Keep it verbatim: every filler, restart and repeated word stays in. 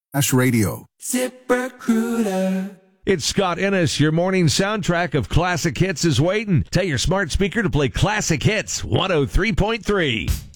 Radio. ZipRecruiter. It's Scott Ennis. Your morning soundtrack of classic hits is waiting. Tell your smart speaker to play Classic Hits one oh three point three.